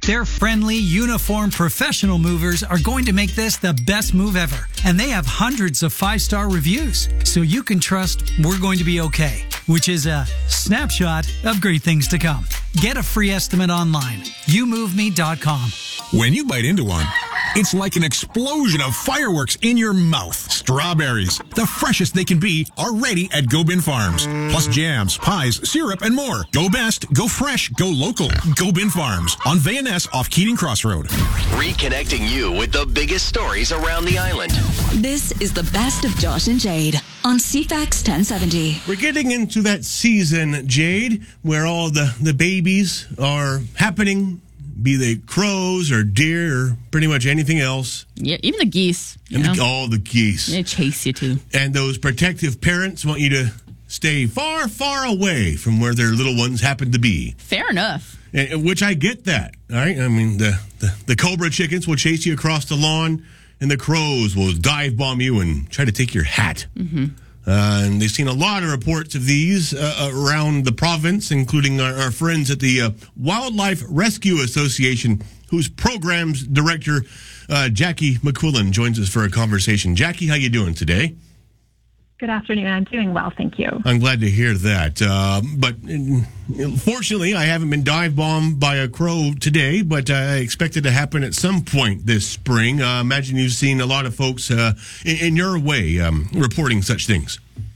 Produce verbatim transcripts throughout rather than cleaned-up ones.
Their friendly, uniformed professional movers are going to make this the best move ever. And they have hundreds of five-star reviews, so you can trust we're going to be okay, which is a snapshot of great things to come. Get a free estimate online, you move me dot com. When you bite into one, it's like an explosion of fireworks in your mouth. Strawberries, the freshest they can be, are ready at Go Bin Farms. Plus jams, pies, syrup, and more. Go best, go fresh, go local. Go Bin Farms on Van Ness off Keating Crossroad. Reconnecting you with the biggest stories around the island. This is the best of Josh and Jade on C FAX ten seventy. We're getting into that season, Jade, where all the, the babies are happening, be they crows or deer or pretty much anything else. Yeah, even the geese. You and know? the, all the geese. They chase you, too. And those protective parents want you to stay far, far away from where their little ones happen to be. Fair enough. And, which I get that, all right? I mean, the, the, the cobra chickens will chase you across the lawn, and the crows will dive bomb you and try to take your hat. Mm-hmm. Uh, and they've seen a lot of reports of these uh, around the province, including our, our friends at the uh, Wildlife Rescue Association, whose programs director, uh, Jackie McQuillan, joins us for a conversation. Jackie, how you doing today? Good afternoon. I'm doing well, thank you. I'm glad to hear that. Uh, but uh, fortunately, I haven't been dive bombed by a crow today, but I expect it to happen at some point this spring. Uh, imagine you've seen a lot of folks uh, in, in your way um, reporting such things.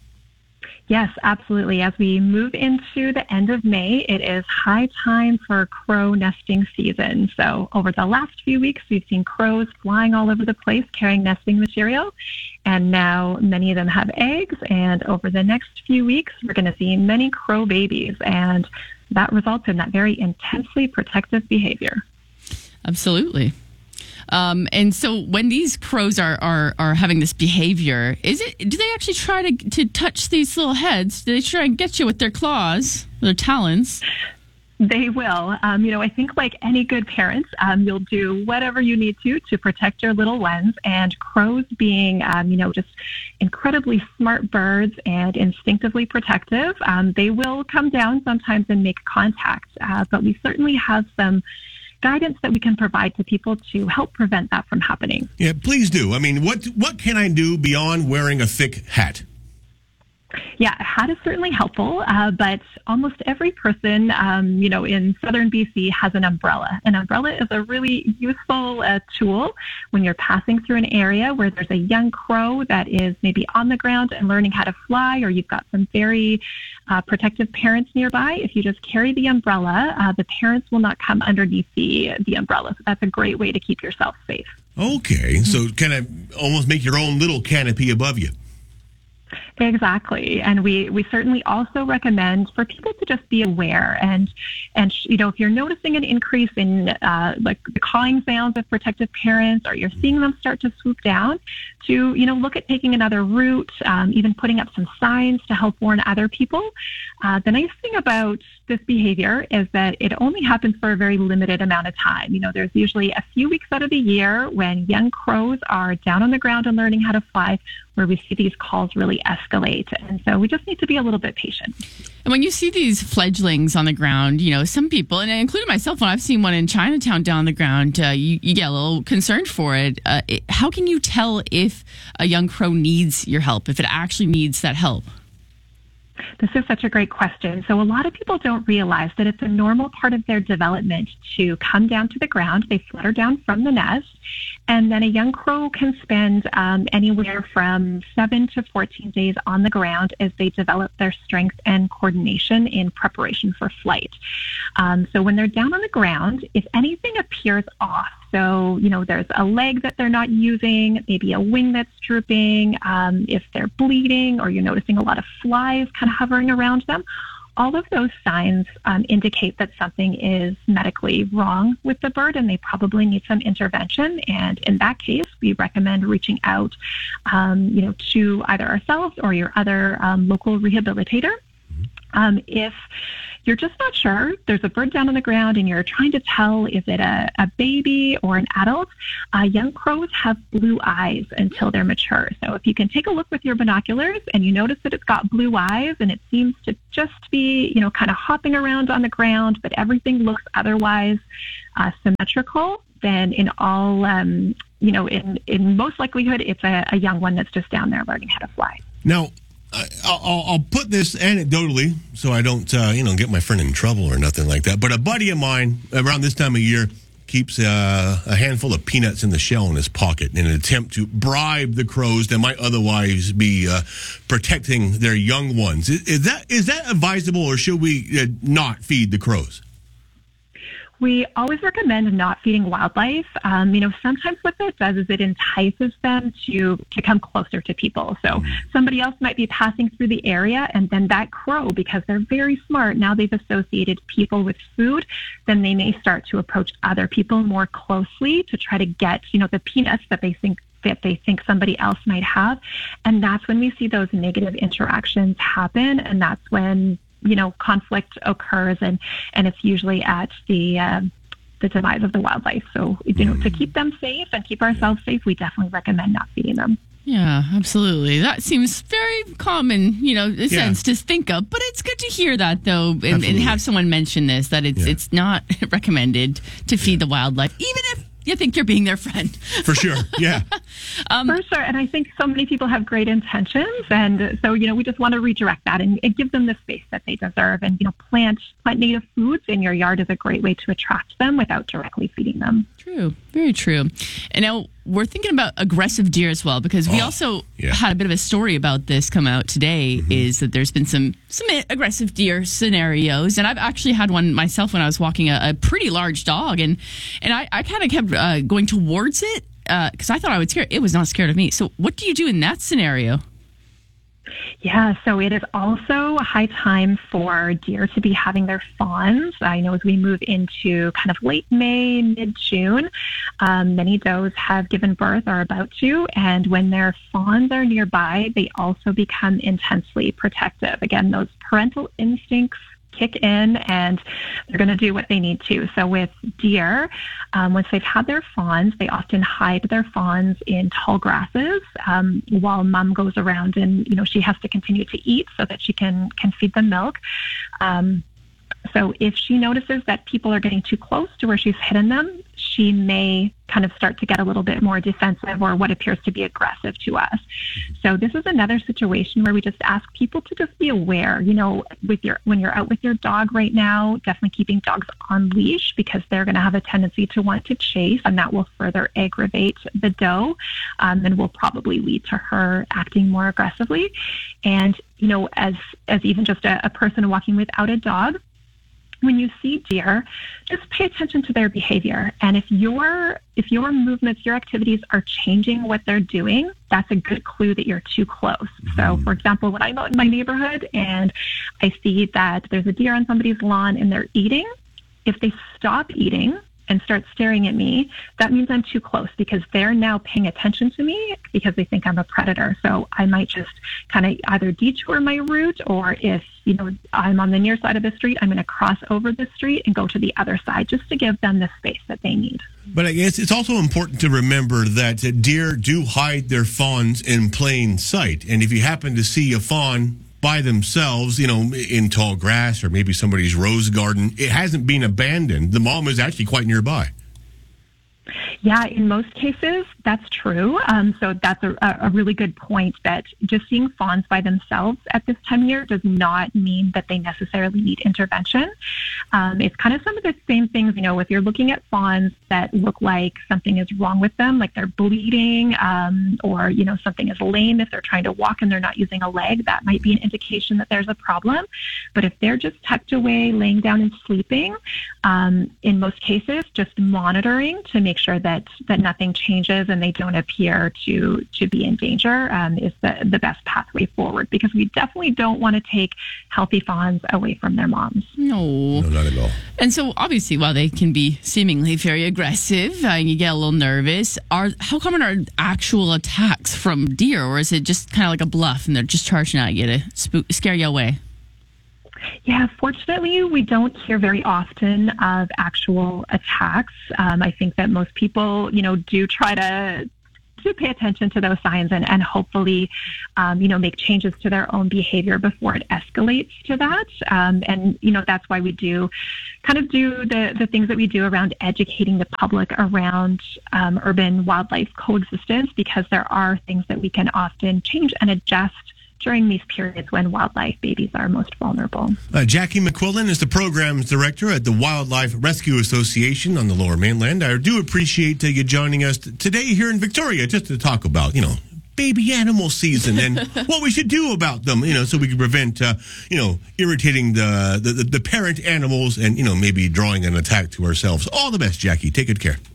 Yes, absolutely. As we move into the end of May, it is high time for crow nesting season. So over the last few weeks, we've seen crows flying all over the place carrying nesting material. And now many of them have eggs. And over the next few weeks, we're going to see many crow babies. And that results in that very intensely protective behavior. Absolutely. Um, and so when these crows are, are, are having this behavior, is it, do they actually try to, to touch these little heads? Do they try and get you with their claws, their talons? They will. Um, you know, I think like any good parents, um, you'll do whatever you need to to protect your little ones. And crows being, um, you know, just incredibly smart birds and instinctively protective, um, they will come down sometimes and make contact. Uh, but we certainly have some guidance that we can provide to people to help prevent that from happening. Yeah, please do. I mean, what what can I do beyond wearing a thick hat? Yeah, a hat is certainly helpful, uh, but almost every person, um, you know, in southern B C has an umbrella. An umbrella is a really useful uh, tool when you're passing through an area where there's a young crow that is maybe on the ground and learning how to fly, or you've got some very uh, protective parents nearby. If you just carry the umbrella, uh, the parents will not come underneath the, the umbrella. So that's a great way to keep yourself safe. Okay, so kind of almost make your own little canopy above you. Exactly. And we, we certainly also recommend for people to just be aware. And, and you know, if you're noticing an increase in uh, like the cawing sounds of protective parents, or you're seeing them start to swoop down, to, you know, look at taking another route, um, even putting up some signs to help warn other people. Uh, the nice thing about this behavior is that it only happens for a very limited amount of time. You know, there's usually a few weeks out of the year when young crows are down on the ground and learning how to fly, where we see these calls really escalate. And so we just need to be a little bit patient. And when you see these fledglings on the ground, you know, some people, and including myself, when I've seen one in Chinatown down on the ground, uh, you, you get a little concerned for it. Uh, it. How can you tell if a young crow needs your help, if it actually needs that help? This is such a great question. So a lot of people don't realize that it's a normal part of their development to come down to the ground. They flutter down from the nest, and then a young crow can spend um, anywhere from seven to fourteen days on the ground as they develop their strength and coordination in preparation for flight. Um, so when they're down on the ground, if anything appears off, so, you know, there's a leg that they're not using, maybe a wing that's drooping, um, if they're bleeding, or you're noticing a lot of flies kind of hovering around them, all of those signs um, indicate that something is medically wrong with the bird and they probably need some intervention. And in that case, we recommend reaching out, um, you know, to either ourselves or your other um, local rehabilitator. Um, if you're just not sure, there's a bird down on the ground and you're trying to tell, is it a, a baby or an adult? Uh, young crows have blue eyes until they're mature. So if you can take a look with your binoculars and you notice that it's got blue eyes and it seems to just be, you know, kind of hopping around on the ground, but everything looks otherwise uh, symmetrical, then in all, um, you know, in, in most likelihood, it's a, a young one that's just down there learning how to fly. Now, I'll, I'll put this anecdotally so I don't, uh, you know, get my friend in trouble or nothing like that. But a buddy of mine around this time of year keeps uh, a handful of peanuts in the shell in his pocket in an attempt to bribe the crows that might otherwise be uh, protecting their young ones. Is, is that is that advisable, or should we uh, not feed the crows? We always recommend not feeding wildlife. Um, you know, sometimes what that does is it entices them to, to come closer to people. So somebody else might be passing through the area, and then that crow, because they're very smart, now they've associated people with food, then they may start to approach other people more closely to try to get, you know, the peanuts that they think that they think somebody else might have. And that's when we see those negative interactions happen. And that's when, you know, conflict occurs, and, and it's usually at the uh, the demise of the wildlife. So, you know, mm. to keep them safe and keep ourselves safe, we definitely recommend not feeding them. Yeah, absolutely. That seems very common, you know, a sense yeah. to think of. But it's good to hear that, though, and, and have someone mention this, that it's yeah. it's not recommended to feed yeah. the wildlife, even if you think you're being their friend. For sure, yeah. um, For sure, and I think so many people have great intentions, and so, you know, we just want to redirect that and, and give them the space that they deserve. And, you know, plant, plant native foods in your yard is a great way to attract them without directly feeding them. True, very true. And now we're thinking about aggressive deer as well, because we oh, also yeah. had a bit of a story about this come out today, mm-hmm. is that there's been some, some aggressive deer scenarios. And I've actually had one myself when I was walking a, a pretty large dog, and, and I, I kind of kept uh, going towards it because uh, I thought I would scare it. It was not scared of me. So what do you do in that scenario? Yeah, so it is also a high time for deer to be having their fawns. I know as we move into kind of late May, mid-June, um, many does have given birth or are about to, and when their fawns are nearby, they also become intensely protective. Again, those parental instincts kick in, and they're going to do what they need to. So with deer, um, once they've had their fawns, they often hide their fawns in tall grasses um, while mom goes around, and, you know, she has to continue to eat so that she can, can feed them milk. Um, so if she notices that people are getting too close to where she's hidden them, she may kind of start to get a little bit more defensive or what appears to be aggressive to us. So this is another situation where we just ask people to just be aware, you know, with your, when you're out with your dog right now, definitely keeping dogs on leash, because they're going to have a tendency to want to chase, and that will further aggravate the doe, um, and will probably lead to her acting more aggressively. And, you know, as, as even just a, a person walking without a dog, when you see deer, just pay attention to their behavior. And if your if your movements, your activities are changing what they're doing, that's a good clue that you're too close. Mm-hmm. So, for example, when I'm out in my neighborhood and I see that there's a deer on somebody's lawn and they're eating, if they stop eating and start staring at me, that means I'm too close, because they're now paying attention to me because they think I'm a predator. So I might just kind of either detour my route, or if, you know, I'm on the near side of the street, I'm going to cross over the street and go to the other side just to give them the space that they need. But I guess it's also important to remember that deer do hide their fawns in plain sight. And if you happen to see a fawn by themselves, you know, in tall grass or maybe somebody's rose garden, it hasn't been abandoned. The mom is actually quite nearby. Yeah, in most cases, that's true. Um, so that's a, a really good point, that just seeing fawns by themselves at this time of year does not mean that they necessarily need intervention. Um, it's kind of some of the same things, you know, if you're looking at fawns that look like something is wrong with them, like they're bleeding, um, or, you know, something is lame. If they're trying to walk and they're not using a leg, that might be an indication that there's a problem. But if they're just tucked away, laying down and sleeping, um, in most cases, just monitoring to make sure that that nothing changes and they don't appear to to be in danger um, is the, the best pathway forward, because we definitely don't want to take healthy fawns away from their moms. No. No, not at all. And so obviously, while they can be seemingly very aggressive uh, and you get a little nervous, are how common are actual attacks from deer, or is it just kind of like a bluff and they're just charging at you to spook, scare you away? Yeah, fortunately, we don't hear very often of actual attacks. Um, I think that most people, you know, do try to to pay attention to those signs and, and hopefully, um, you know, make changes to their own behavior before it escalates to that. Um, and, you know, that's why we do kind of do the, the things that we do around educating the public around um, urban wildlife coexistence, because there are things that we can often change and adjust during these periods when wildlife babies are most vulnerable. Uh, Jackie McQuillan is the programs director at the Wildlife Rescue Association on the Lower Mainland. I do appreciate uh, you joining us t- today here in Victoria just to talk about, you know, baby animal season and what we should do about them, you know, so we can prevent, uh, you know, irritating the, the, the parent animals and, you know, maybe drawing an attack to ourselves. All the best, Jackie. Take good care.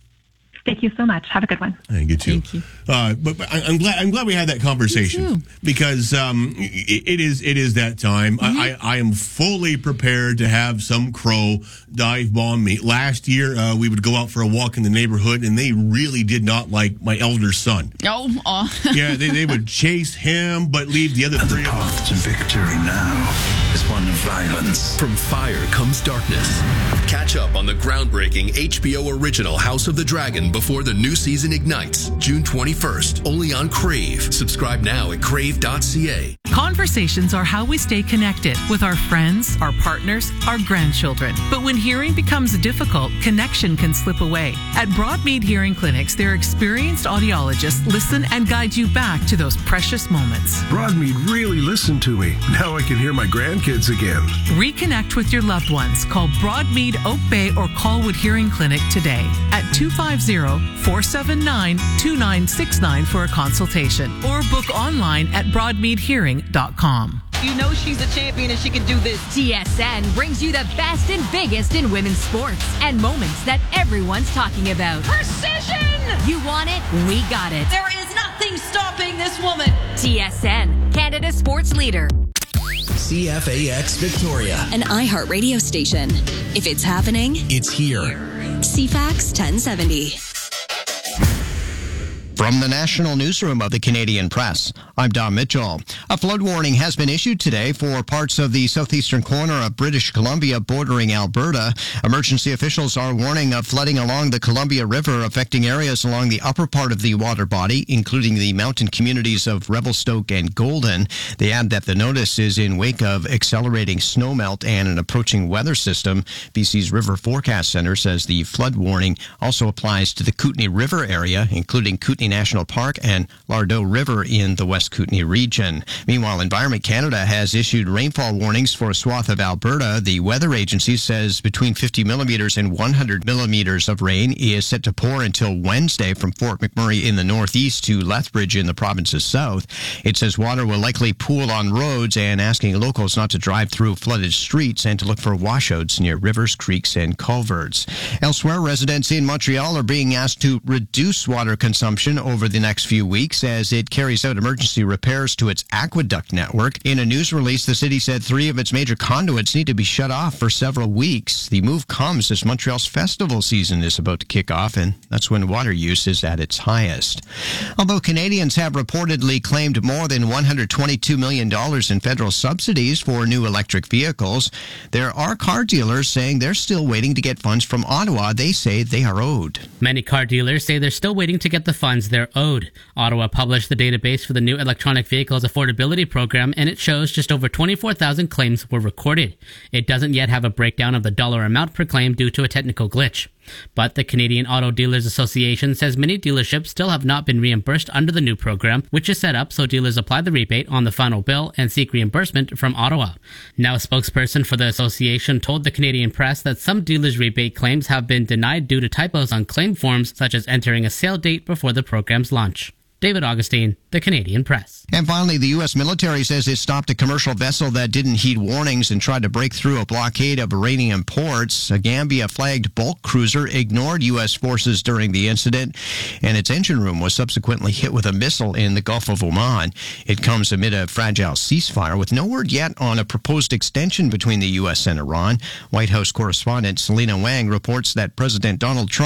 Thank you so much. Have a good one. Thank you too. Thank you. Uh, but, but I, I'm glad I'm glad we had that conversation because um, it, it is it is that time. Mm-hmm. I, I am fully prepared to have some crow dive bomb me. Last year uh, we would go out for a walk in the neighborhood and they really did not like my elder son. Oh, oh. Yeah, they, they would chase him but leave the other and three. The path to victory now is one of violence. From fire comes darkness. Catch up on the groundbreaking H B O original House of the Dragon before the new season ignites, June twenty-first, only on Crave. Subscribe now at crave dot c a. Conversations are how we stay connected with our friends, our partners, our grandchildren. But when hearing becomes difficult, connection can slip away. At Broadmead Hearing Clinics, their experienced audiologists listen and guide you back to those precious moments. Broadmead really listened to me. Now I can hear my grandkids again. Reconnect with your loved ones. Call Broadmead Oak Bay or Colwood Hearing Clinic today at two five zero, four seven nine, two nine six nine for a consultation or book online at broadmead hearing dot com. You know she's a champion and she can do this. T S N brings you the best and biggest in women's sports and moments that everyone's talking about. Precision! You want it? We got it. There is nothing stopping this woman. T S N, Canada's sports leader. C F A X Victoria, an iHeart radio station. If it's happening, it's here. C FAX ten seventy. From the National Newsroom of the Canadian Press, I'm Don Mitchell. A flood warning has been issued today for parts of the southeastern corner of British Columbia bordering Alberta. Emergency officials are warning of flooding along the Columbia River, affecting areas along the upper part of the water body, including the mountain communities of Revelstoke and Golden. They add that the notice is in wake of accelerating snowmelt and an approaching weather system. B C's River Forecast Center says the flood warning also applies to the Kootenay River area, including Kootenay National Park and Lardo River in the West Kootenay region. Meanwhile, Environment Canada has issued rainfall warnings for a swath of Alberta. The weather agency says between fifty millimeters and one hundred millimeters of rain is set to pour until Wednesday from Fort McMurray in the northeast to Lethbridge in the province's south. It says water will likely pool on roads and asking locals not to drive through flooded streets and to look for washouts near rivers, creeks, and culverts. Elsewhere, residents in Montreal are being asked to reduce water consumption over the next few weeks as it carries out emergency repairs to its aqueduct network. In a news release, the city said three of its major conduits need to be shut off for several weeks. The move comes as Montreal's festival season is about to kick off, and that's when water use is at its highest. Although Canadians have reportedly claimed more than one hundred twenty-two million dollars in federal subsidies for new electric vehicles, there are car dealers saying they're still waiting to get funds from Ottawa. They say they are owed. Many car dealers say they're still waiting to get the funds they're owed. Ottawa published the database for the new electronic vehicles affordability program, and it shows just over twenty-four thousand claims were recorded. It doesn't yet have a breakdown of the dollar amount per claim due to a technical glitch. But the Canadian Auto Dealers Association says many dealerships still have not been reimbursed under the new program, which is set up so dealers apply the rebate on the final bill and seek reimbursement from Ottawa. Now, a spokesperson for the association told the Canadian Press that some dealers' rebate claims have been denied due to typos on claim forms, such as entering a sale date before the program's launch. David Augustine, the Canadian Press. And finally, the U S military says it stopped a commercial vessel that didn't heed warnings and tried to break through a blockade of Iranian ports. A Gambia-flagged bulk cruiser ignored U S forces during the incident, and its engine room was subsequently hit with a missile in the Gulf of Oman. It comes amid a fragile ceasefire with no word yet on a proposed extension between the U S and Iran. White House correspondent Selena Wang reports that President Donald Trump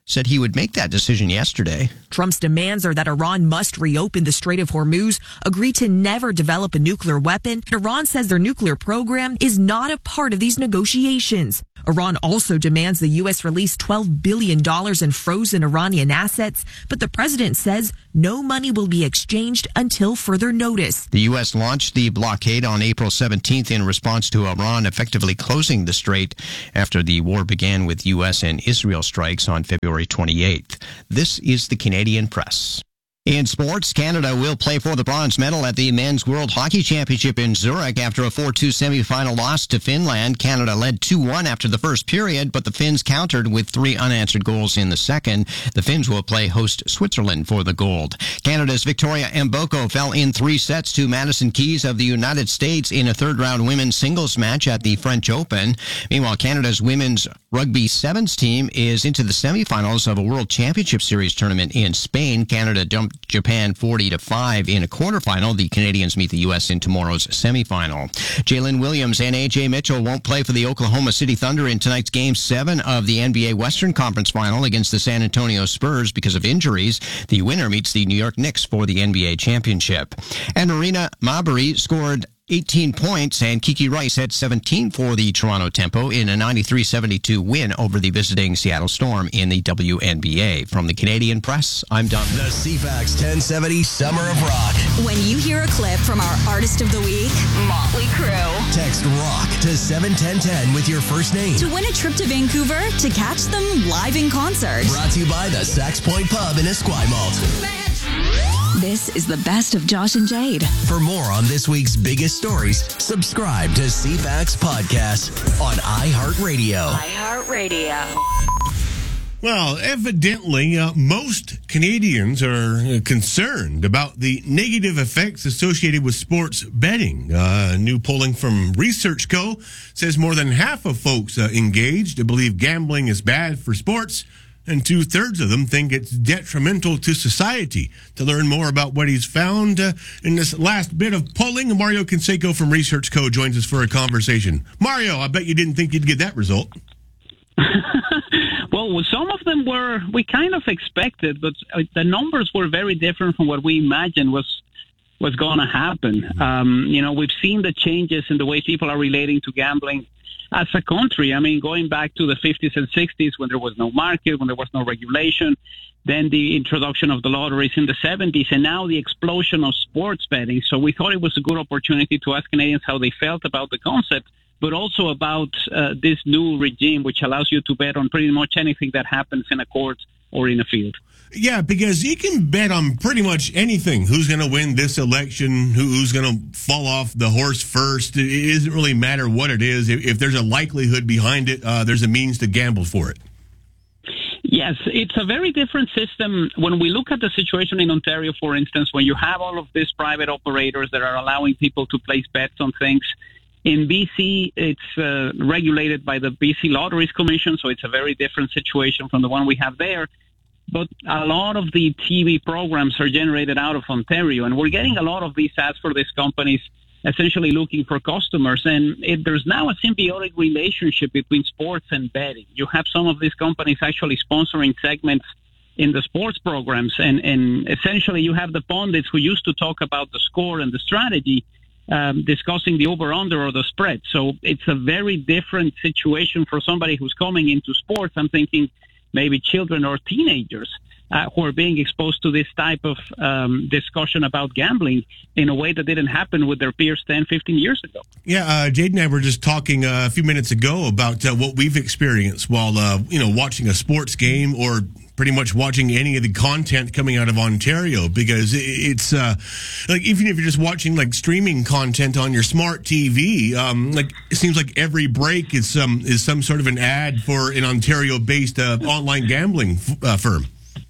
said he would make that decision yesterday. Trump's demands are that Iran must reopen the Strait of Hormuz, agree to never develop a nuclear weapon. Iran says their nuclear program is not a part of these negotiations. Iran also demands the U S release twelve billion dollars in frozen Iranian assets, but the president says no money will be exchanged until further notice. The U S launched the blockade on April seventeenth in response to Iran effectively closing the strait after the war began with U S and Israel strikes on February twenty-eighth. This is the Canadian Press. In sports, Canada will play for the bronze medal at the Men's World Hockey Championship in Zurich after a four two semifinal loss to Finland. Canada led two one after the first period, but the Finns countered with three unanswered goals in the second. The Finns will play host Switzerland for the gold. Canada's Victoria Mboko fell in three sets to Madison Keys of the United States in a third-round women's singles match at the French Open. Meanwhile, Canada's women's rugby sevens team is into the semifinals of a World Championship Series tournament in Spain. Canada dumped Japan forty to five in a quarterfinal. The Canadians meet the U S in tomorrow's semifinal. Jalen Williams and A J Mitchell won't play for the Oklahoma City Thunder in tonight's Game seven of the N B A Western Conference Final against the San Antonio Spurs because of injuries. The winner meets the New York Knicks for the N B A championship. And Marina Mabury scored eighteen points, and Kiki Rice had seventeen for the Toronto Tempo in a ninety-three seventy-two win over the visiting Seattle Storm in the W N B A. From the Canadian Press, I'm Don. The C FAX ten seventy Summer of Rock. When you hear a clip from our Artist of the Week, Motley Crue. Text ROCK to seven ten ten with your first name. To win a trip to Vancouver to catch them live in concert. Brought to you by the Sax Point Pub in Esquimalt. This is the best of Josh and Jade. For more on this week's biggest stories, subscribe to C FAX Podcast on iHeartRadio. iHeartRadio. Well, evidently, uh, most Canadians are uh, concerned about the negative effects associated with sports betting. Uh, new polling from ResearchCo says more than half of folks uh, engaged believe gambling is bad for sports, and two-thirds of them think it's detrimental to society. To learn more about what he's found uh, in this last bit of polling, Mario Canseco from ResearchCo joins us for a conversation. Mario, I bet you didn't think you'd get that result. Well, some of them were, we kind of expected, but the numbers were very different from what we imagined was was going to happen. Um, you know, we've seen the changes in the way people are relating to gambling as a country. I mean, going back to the fifties and sixties when there was no market, when there was no regulation, then the introduction of the lotteries in the seventies, and now the explosion of sports betting. So we thought it was a good opportunity to ask Canadians how they felt about the concept, but also about uh, this new regime, which allows you to bet on pretty much anything that happens in a court or in a field. Yeah, because you can bet on pretty much anything. Who's going to win this election? Who's going to fall off the horse first? It doesn't really matter what it is. If there's a likelihood behind it, uh, there's a means to gamble for it. Yes, it's a very different system. When we look at the situation in Ontario, for instance, when you have all of these private operators that are allowing people to place bets on things, in B C, it's uh, regulated by the B C Lotteries Commission, so it's a very different situation from the one we have there. But a lot of the T V programs are generated out of Ontario, and we're getting a lot of these ads for these companies essentially looking for customers. And it, there's now a symbiotic relationship between sports and betting. You have some of these companies actually sponsoring segments in the sports programs, and, and essentially you have the pundits who used to talk about the score and the strategy, Um, discussing the over-under or the spread. So it's a very different situation for somebody who's coming into sports. I'm thinking maybe children or teenagers uh, who are being exposed to this type of um, discussion about gambling in a way that didn't happen with their peers ten, fifteen years ago. Yeah, uh, Jade and I were just talking uh, a few minutes ago about uh, what we've experienced while, uh, you know, watching a sports game or pretty much watching any of the content coming out of Ontario, because it's uh, like even if you're just watching like streaming content on your smart T V, um, like it seems like every break is some is some sort of an ad for an Ontario-based uh, online gambling f- uh, firm.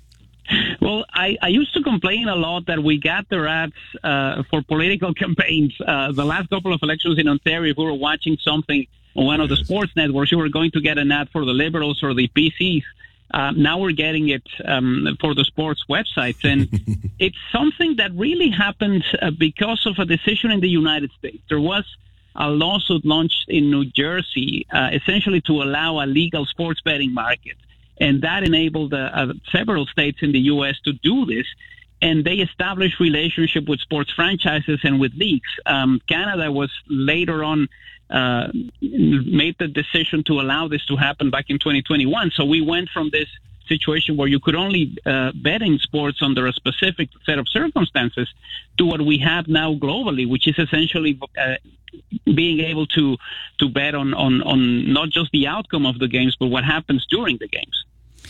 Well, I, I used to complain a lot that we got their ads uh, for political campaigns. Uh, the last couple of elections in Ontario, if we were watching something on one of the sports networks, you were going to get an ad for the Liberals or the P Cs. Uh, now we're getting it um, for the sports websites, and it's something that really happened uh, because of a decision in the United States. There was a lawsuit launched in New Jersey, uh, essentially to allow a legal sports betting market. And that enabled uh, uh, several states in the U S to do this. And they established relationship with sports franchises and with leagues. Um, Canada was later on uh, made the decision to allow this to happen back in twenty twenty-one. So we went from this situation where you could only uh, bet in sports under a specific set of circumstances to what we have now globally, which is essentially uh, being able to to bet on, on, on not just the outcome of the games, but what happens during the games.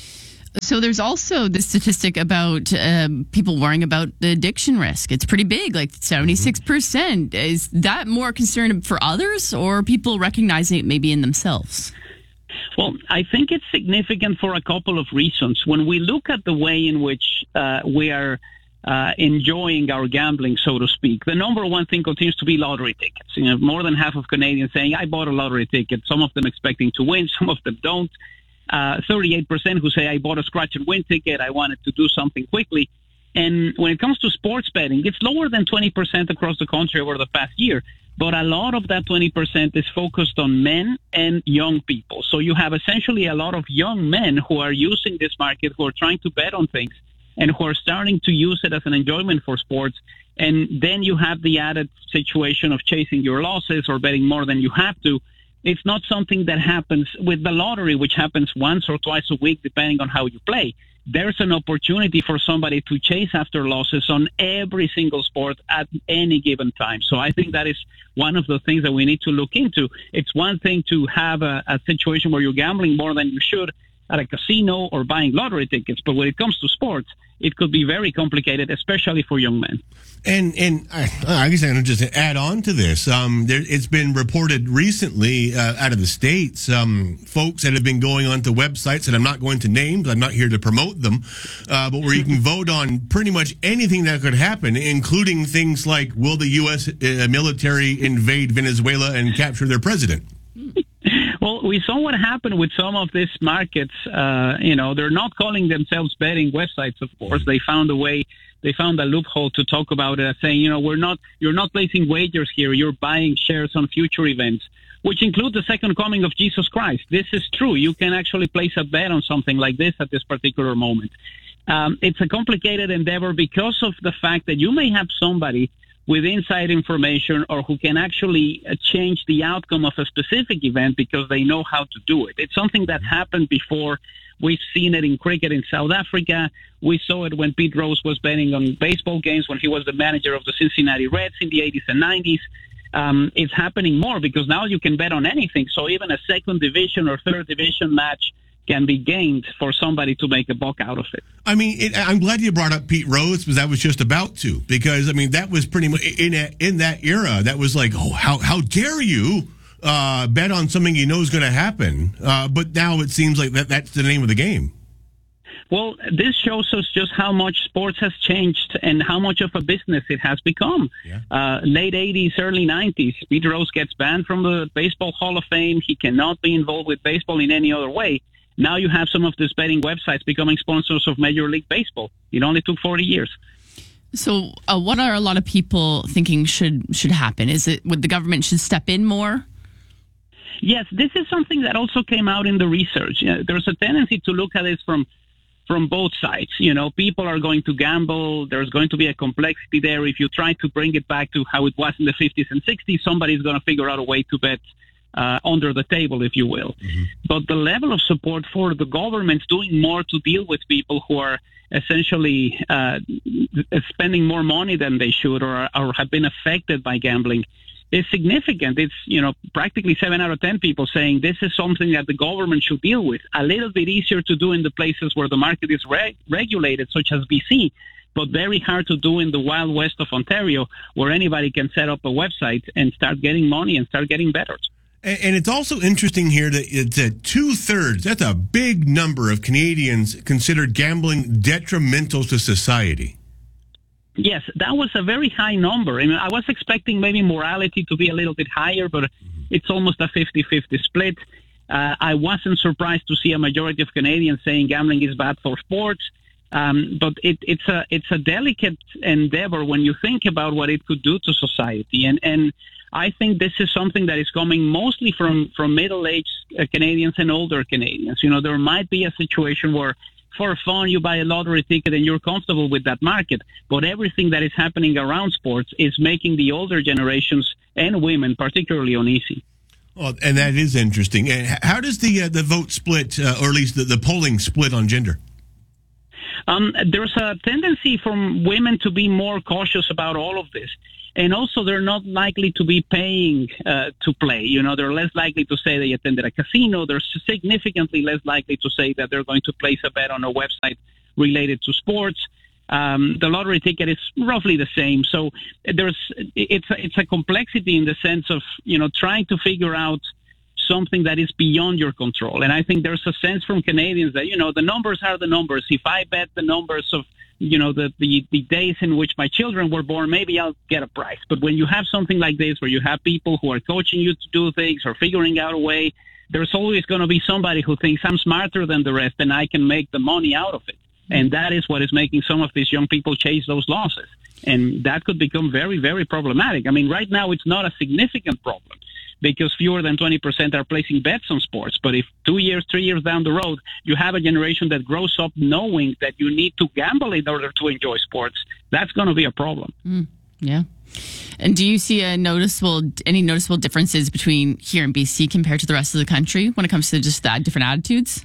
So there's also this statistic about um, people worrying about the addiction risk. It's pretty big, like seventy-six percent. Is that more concern for others or people recognizing it maybe in themselves? Well, I think it's significant for a couple of reasons. When we look at the way in which uh, we are uh, enjoying our gambling, so to speak, the number one thing continues to be lottery tickets. You know, more than half of Canadians saying, I bought a lottery ticket. Some of them expecting to win, some of them don't. Uh, thirty-eight percent who say, I bought a scratch and win ticket. I wanted to do something quickly. And when it comes to sports betting, it's lower than twenty percent across the country over the past year. But a lot of that twenty percent is focused on men and young people. So you have essentially a lot of young men who are using this market, who are trying to bet on things, and who are starting to use it as an enjoyment for sports. And then you have the added situation of chasing your losses or betting more than you have to. It's not something that happens with the lottery, which happens once or twice a week, depending on how you play. There's an opportunity for somebody to chase after losses on every single sport at any given time. So I think that is one of the things that we need to look into. It's one thing to have a, a situation where you're gambling more than you should at a casino or buying lottery tickets. But when it comes to sports, it could be very complicated, especially for young men. And and I, I guess I'm going to just add on to this. Um, there, it's been reported recently uh, out of the States, um, folks that have been going onto websites that I'm not going to name, but I'm not here to promote them, uh, but where you can vote on pretty much anything that could happen, including things like, will the U S uh, military invade Venezuela and capture their president? Well, we saw what happened with some of these markets. Uh, you know, they're not calling themselves betting websites, of course. They found a way, they found a loophole to talk about it, saying, you know, we're not, you're not placing wagers here. You're buying shares on future events, which include the second coming of Jesus Christ. This is true. You can actually place a bet on something like this at this particular moment. Um, it's a complicated endeavor because of the fact that you may have somebody with inside information or who can actually uh, change the outcome of a specific event because they know how to do it. It's something that happened before. We've seen it in cricket in South Africa. We saw it when Pete Rose was betting on baseball games when he was the manager of the Cincinnati Reds in the eighties and nineties. Um, it's happening more because now you can bet on anything. So even a second division or third division match can be gained for somebody to make a buck out of it. I mean, it, I'm glad you brought up Pete Rose because I was just about to. Because I mean, that was pretty much in a, in that era. That was like, oh, how how dare you uh, bet on something you know is going to happen? Uh, but now it seems like that that's the name of the game. Well, this shows us just how much sports has changed and how much of a business it has become. Yeah. Uh, late eighties, early nineties, Pete Rose gets banned from the Baseball Hall of Fame. He cannot be involved with baseball in any other way. Now you have some of these betting websites becoming sponsors of Major League Baseball. It only took forty years. So uh, what are a lot of people thinking should should happen? Is it would the government should step in more? Yes, this is something that also came out in the research. You know, there's a tendency to look at this from from both sides. You know, people are going to gamble. There's going to be a complexity there. If you try to bring it back to how it was in the fifties and sixties, somebody's going to figure out a way to bet Uh, under the table, if you will. Mm-hmm. But the level of support for the government's doing more to deal with people who are essentially uh, spending more money than they should or, or have been affected by gambling is significant. It's, you know, practically seven out of ten people saying this is something that the government should deal with. A little bit easier to do in the places where the market is re- regulated, such as B C, but very hard to do in the wild west of Ontario, where anybody can set up a website and start getting money and start getting better. And it's also interesting here that it's at two-thirds, that's a big number of Canadians consider gambling detrimental to society. Yes, that was a very high number. I mean, I was expecting maybe morality to be a little bit higher, but it's almost a fifty-fifty split. Uh, I wasn't surprised to see a majority of Canadians saying gambling is bad for sports. Um, but it, it's a it's a delicate endeavor when you think about what it could do to society. And, and I think this is something that is coming mostly from, from middle-aged uh, Canadians and older Canadians. You know, there might be a situation where for fun you buy a lottery ticket and you're comfortable with that market, but everything that is happening around sports is making the older generations and women particularly uneasy. Well, and that is interesting. And how does the uh, the vote split, uh, or at least the, the polling split on gender? Um, there's a tendency from women to be more cautious about all of this. And also, they're not likely to be paying uh, to play. You know, they're less likely to say they attended a casino. They're significantly less likely to say that they're going to place a bet on a website related to sports. Um, the lottery ticket is roughly the same. So there's it's a, it's a complexity in the sense of, you know, trying to figure out something that is beyond your control. And I think there's a sense from Canadians that, you know, the numbers are the numbers. If I bet the numbers of, you know, the, the, the days in which my children were born, maybe I'll get a prize. But when you have something like this, where you have people who are coaching you to do things or figuring out a way, there's always going to be somebody who thinks I'm smarter than the rest and I can make the money out of it. And that is what is making some of these young people chase those losses. And that could become very, very problematic. I mean, right now it's not a significant problem because fewer than twenty percent are placing bets on sports. But if two years, three years down the road, you have a generation that grows up knowing that you need to gamble in order to enjoy sports, that's going to be a problem. Mm, yeah. And do you see a noticeable, any noticeable differences between here in B C compared to the rest of the country when it comes to just that different attitudes?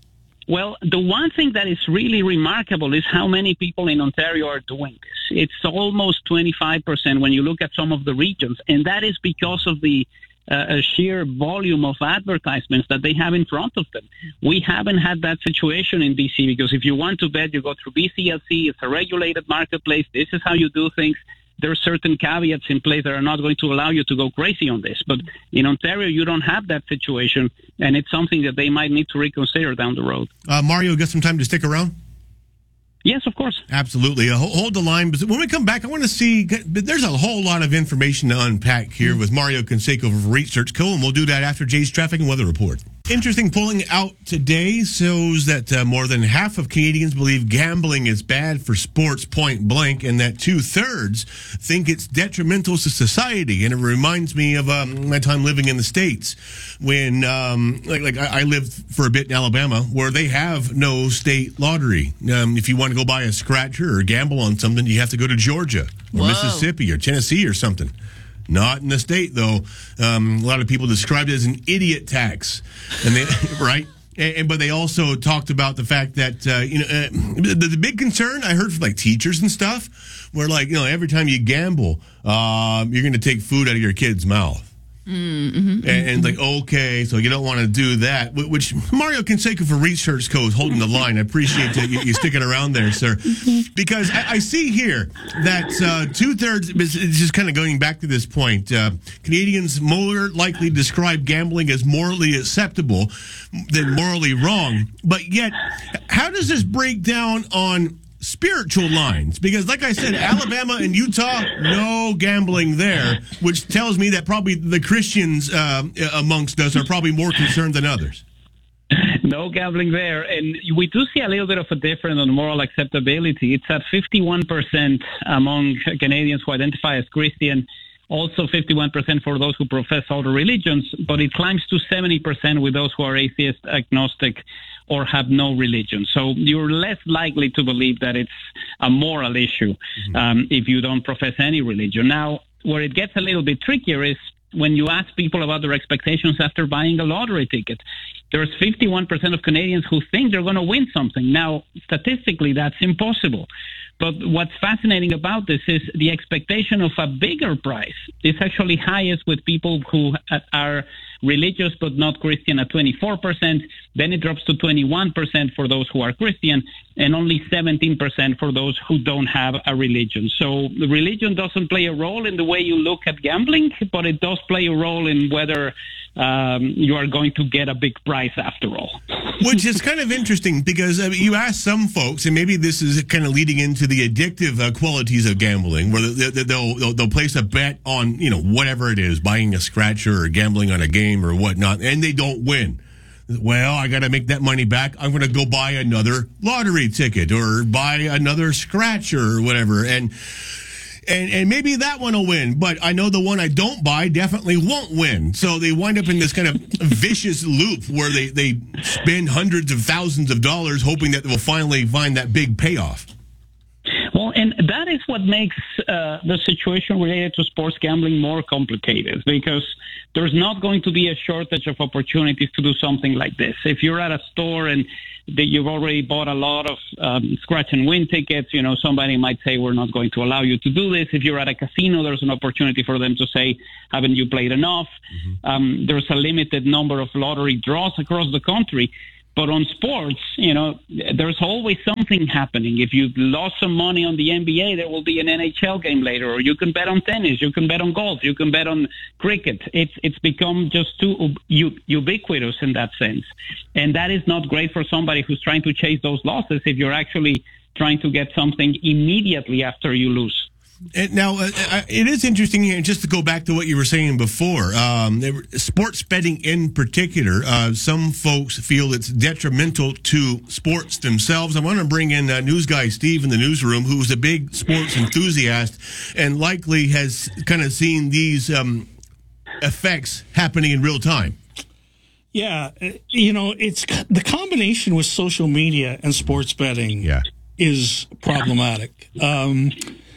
Well, the one thing that is really remarkable is how many people in Ontario are doing this. It's almost twenty-five percent when you look at some of the regions, and that is because of the uh, sheer volume of advertisements that they have in front of them. We haven't had that situation in B C because if you want to bet, you go through B C L C. It's a regulated marketplace. This is how you do things. There are certain caveats in place that are not going to allow you to go crazy on this. But in Ontario, you don't have that situation, and it's something that they might need to reconsider down the road. Uh, Mario, got some time to stick around? Yes, of course. Absolutely. Uh, hold the line. But when we come back, I want to see, there's a whole lot of information to unpack here with Mario Canseco of Research Co., and we'll do that after Jay's Traffic and Weather Report. Interesting polling out today shows that uh, more than half of Canadians believe gambling is bad for sports, point blank, and that two-thirds think it's detrimental to society. And it reminds me of um, my time living in the States when, um, like, like I, I lived for a bit in Alabama, where they have no state lottery. Um, if you want to go buy a scratcher or gamble on something, you have to go to Georgia or Whoa. Mississippi or Tennessee or something. Not in the state, though. Um, a lot of people described it as an idiot tax, and they right. And, and but they also talked about the fact that uh, you know uh, the, the big concern I heard from like teachers and stuff, where like you know every time you gamble, uh, you're going to take food out of your kid's mouth. Mm-hmm, and, and like, okay, so you don't want to do that, which Mario Canseco for Research Co. is holding the line. I appreciate you, you sticking around there, sir. Because I, I see here that uh, two-thirds, it's just kind of going back to this point, uh, Canadians more likely describe gambling as morally acceptable than morally wrong. But yet, how does this break down on spiritual lines? Because like I said, Alabama and Utah, no gambling there, which tells me that probably the Christians uh, amongst us are probably more concerned than others. No gambling there. And we do see a little bit of a difference on moral acceptability. It's at fifty-one percent among Canadians who identify as Christian, also fifty-one percent for those who profess other religions, but it climbs to seventy percent with those who are atheist, agnostic, or have no religion. So you're less likely to believe that it's a moral issue mm-hmm. um, if you don't profess any religion. Now, where it gets a little bit trickier is when you ask people about their expectations after buying a lottery ticket. There's fifty-one percent of Canadians who think they're going to win something. Now, statistically, that's impossible. But what's fascinating about this is the expectation of a bigger prize is actually highest with people who are religious but not Christian at twenty-four percent. Then it drops to twenty-one percent for those who are Christian and only seventeen percent for those who don't have a religion. So the religion doesn't play a role in the way you look at gambling, but it does play a role in whether um, you are going to get a big prize after all. Which is kind of interesting because I mean, you ask some folks, and maybe this is kind of leading into the addictive uh, qualities of gambling, where they'll, they'll, they'll, they'll place a bet on, you know, whatever it is, buying a scratcher or gambling on a game or whatnot, and they don't win. Well, I got to make that money back. I'm going to go buy another lottery ticket or buy another scratcher or whatever. And And and maybe that one will win, but I know the one I don't buy definitely won't win. So they wind up in this kind of vicious loop where they, they spend hundreds of thousands of dollars hoping that they'll finally find that big payoff. Well, and that is what makes uh, the situation related to sports gambling more complicated, because there's not going to be a shortage of opportunities to do something like this. If you're at a store and that you've already bought a lot of um, scratch and win tickets, you know, somebody might say, we're not going to allow you to do this. If you're at a casino, there's an opportunity for them to say, haven't you played enough? Mm-hmm. Um, there's a limited number of lottery draws across the country. But on sports, you know, there's always something happening. If you lost some money on the N B A, there will be an N H L game later, or you can bet on tennis, you can bet on golf, you can bet on cricket. It's it's become just too u- ubiquitous in that sense. And that is not great for somebody who's trying to chase those losses if you're actually trying to get something immediately after you lose. And now, uh, it is interesting here, just to go back to what you were saying before, um, they were, sports betting in particular, uh, some folks feel it's detrimental to sports themselves. I want to bring in uh, news guy Steve in the newsroom, who's a big sports enthusiast and likely has kind of seen these um, effects happening in real time. Yeah, you know, it's the combination with social media and sports betting yeah. is problematic. Um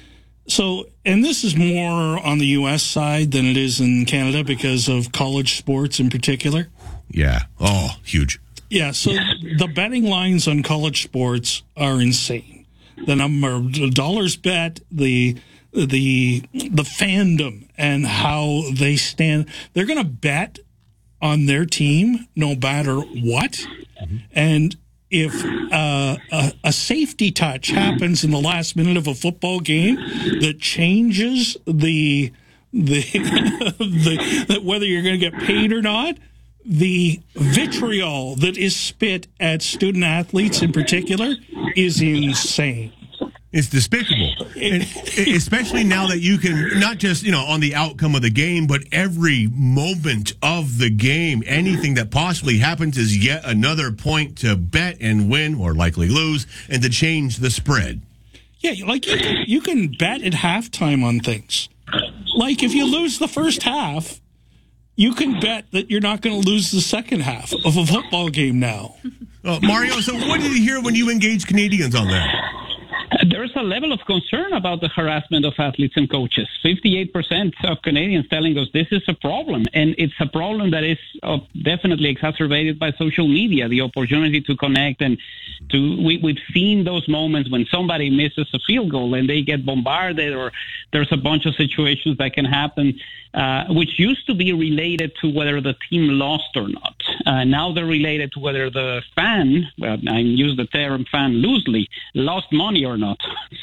So, and this is more on the U S side than it is in Canada because of college sports in particular. Yeah. Oh, huge. Yeah. So the betting lines on college sports are insane. The number of dollars bet, the the the fandom, and how they stand. They're going to bet on their team no matter what, mm-hmm. and. If uh, a, a safety touch happens in the last minute of a football game that changes the the, the whether you're going to get paid or not, the vitriol that is spit at student athletes in particular is insane. It's despicable, and especially now that you can not just, you know, on the outcome of the game, but every moment of the game, anything that possibly happens is yet another point to bet and win or likely lose and to change the spread. Yeah, like you can, you can bet at halftime on things. Like if you lose the first half, you can bet that you're not going to lose the second half of a football game now. Uh, Mario, so what did you hear when you engaged Canadians on that? There's a level of concern about the harassment of athletes and coaches. fifty-eight percent of Canadians telling us this is a problem, and it's a problem that is uh, definitely exacerbated by social media, the opportunity to connect. And to we, we've seen those moments when somebody misses a field goal and they get bombarded, or there's a bunch of situations that can happen, uh, which used to be related to whether the team lost or not. Uh, now they're related to whether the fan, well, I use the term fan loosely, lost money or not.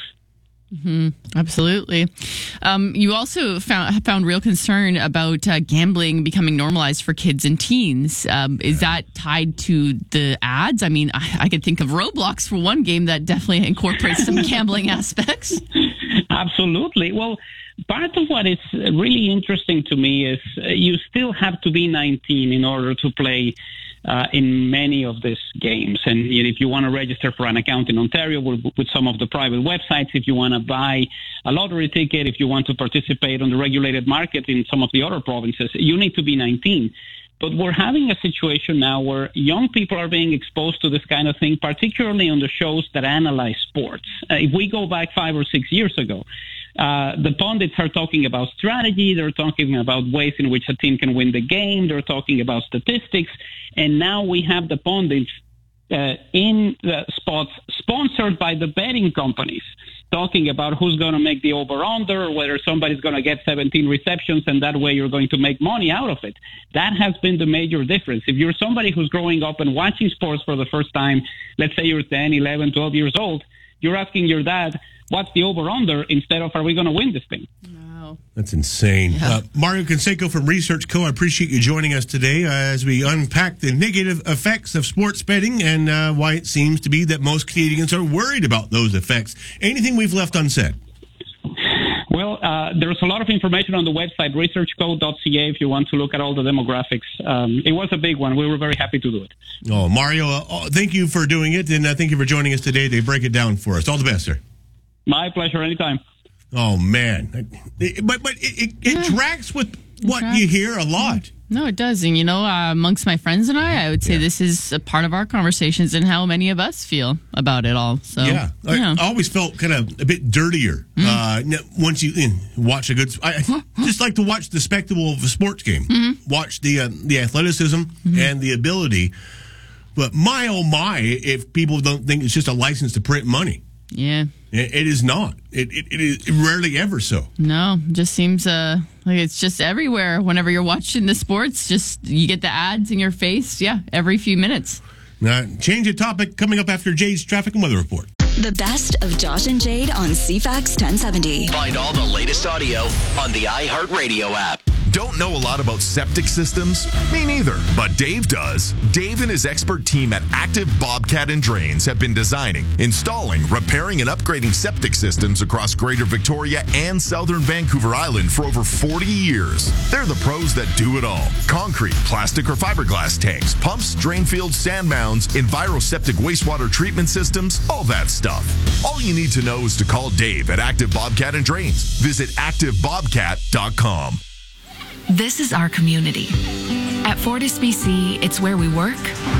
Mm-hmm. Absolutely. Um, you also found found real concern about uh, gambling becoming normalized for kids and teens. Um, is that tied to the ads? I mean, I, I could think of Roblox for one game that definitely incorporates some gambling aspects. Absolutely. Well, part of what is really interesting to me is uh, you still have to be nineteen in order to play Uh, in many of these games. And if you want to register for an account in Ontario with, with some of the private websites, if you want to buy a lottery ticket, if you want to participate on the regulated market in some of the other provinces, you need to be nineteen. But we're having a situation now where young people are being exposed to this kind of thing, particularly on the shows that analyze sports. Uh, if we go back five or six years ago, Uh, the pundits are talking about strategy. They're talking about ways in which a team can win the game. They're talking about statistics. And now we have the pundits uh, in the spots sponsored by the betting companies talking about who's going to make the over-under, or whether somebody's going to get seventeen receptions, and that way you're going to make money out of it. That has been the major difference. If you're somebody who's growing up and watching sports for the first time, let's say you're ten, eleven, twelve years old, you're asking your dad, what's the over-under, instead of, are we going to win this thing? Wow. That's insane. Yeah. Uh, Mario Canseco from Research Co. I appreciate you joining us today uh, as we unpack the negative effects of sports betting and uh, why it seems to be that most Canadians are worried about those effects. Anything we've left unsaid? Well, uh, there's a lot of information on the website, research co dot c a, if you want to look at all the demographics. Um, it was a big one. We were very happy to do it. Oh, Mario, uh, thank you for doing it, and uh, thank you for joining us today to break it down for us. All the best, sir. My pleasure, anytime. Oh, man. It, but but it, it, it yeah. tracks with what tracks. you hear a lot. No, it does. And, you know, uh, amongst my friends and I, I would say yeah. this is a part of our conversations and how many of us feel about it all. So, yeah. I, yeah. I always felt kind of a bit dirtier mm-hmm. uh, once you in, watch a good... I, I just like to watch the spectacle of a sports game. Mm-hmm. Watch the, uh, the athleticism mm-hmm. and the ability. But my, oh my, if people don't think it's just a license to print money. Yeah. It, it is not. It, it, it is rarely ever so. No, it just seems uh, like it's just everywhere. Whenever you're watching the sports, just you get the ads in your face. Yeah, every few minutes. Now, change of topic coming up after Jade's traffic and weather report. The best of Josh and Jade on C FAX ten seventy. Find all the latest audio on the iHeartRadio app. Don't know a lot about septic systems? Me neither, but Dave does. Dave and his expert team at Active Bobcat and Drains have been designing, installing, repairing, and upgrading septic systems across Greater Victoria and Southern Vancouver Island for over forty years. They're the pros that do it all. Concrete, plastic, or fiberglass tanks, pumps, drain fields, sand mounds, enviroseptic wastewater treatment systems, all that stuff. All you need to know is to call Dave at Active Bobcat and Drains. Visit active bobcat dot com. This is our community. At Fortis B C, it's where we work,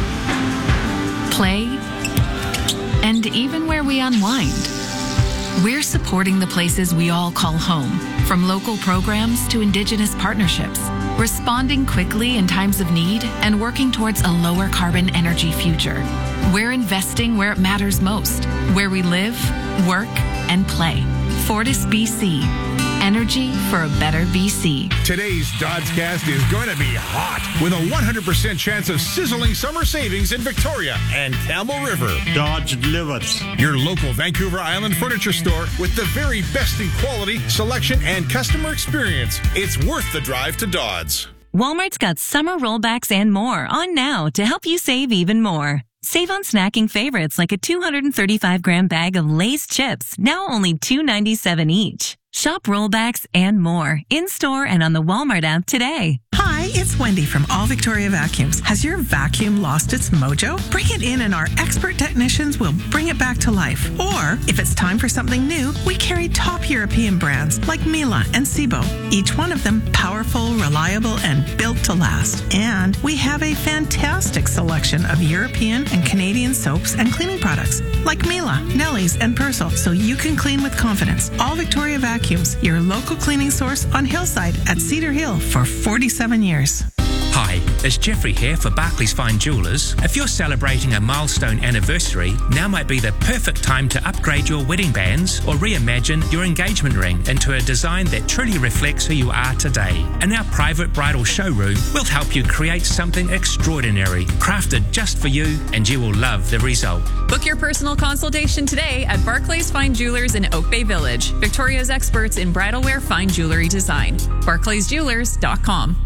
play, and even where we unwind. We're supporting the places we all call home, from local programs to Indigenous partnerships, responding quickly in times of need and working towards a lower carbon energy future. We're investing where it matters most, where we live, work, and play. Fortis B C. Energy for a better B C. Today's Dodscast is going to be hot with a one hundred percent chance of sizzling summer savings in Victoria and Camel River. Dodge delivers. Your local Vancouver Island furniture store with the very best in quality, selection, and customer experience. It's worth the drive to Dodds. Walmart's got summer rollbacks and more on now to help you save even more. Save on snacking favorites like a two hundred thirty-five gram bag of Lay's chips, now only two ninety-seven each. Shop rollbacks and more in-store and on the Walmart app today. Hi, it's Wendy from All Victoria Vacuums. Has your vacuum lost its mojo? Bring it in and our expert technicians will bring it back to life. Or, if it's time for something new, we carry top European brands like Miele and Sebo. Each one of them powerful, reliable, and built to last. And we have a fantastic selection of European and Canadian soaps and cleaning products like Miele, Nelly's, and Persil, so you can clean with confidence. All Victoria Vacuums, your local cleaning source on Hillside at Cedar Hill for forty-seven years. Hi, it's Jeffrey here for Barclays Fine Jewellers. If you're celebrating a milestone anniversary, now might be the perfect time to upgrade your wedding bands or reimagine your engagement ring into a design that truly reflects who you are today. In our private bridal showroom, we'll help you create something extraordinary, crafted just for you, and you will love the result. Book your personal consultation today at Barclays Fine Jewelers in Oak Bay Village, Victoria's experts in bridal wear fine jewelry design. barclays jewelers dot com.